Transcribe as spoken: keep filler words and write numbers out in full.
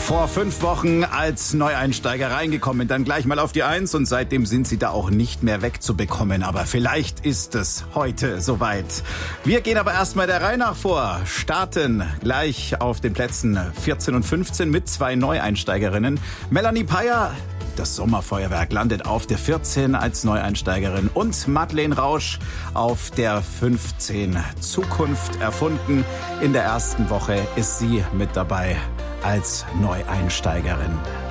Vor fünf Wochen als Neueinsteiger reingekommen, dann gleich mal auf die Eins und seitdem sind sie da auch nicht mehr wegzubekommen. Aber vielleicht ist es heute soweit. Wir gehen aber erstmal der Reihe nach vor, starten gleich auf den Plätzen vierzehn und fünfzehn mit zwei Neueinsteigerinnen. Melanie Peyer, das Sommerfeuerwerk, landet auf der vierzehn als Neueinsteigerin und Madeleine Rausch auf der fünfzehn. Zukunft erfunden. In der ersten Woche ist sie mit dabei als Neueinsteigerin.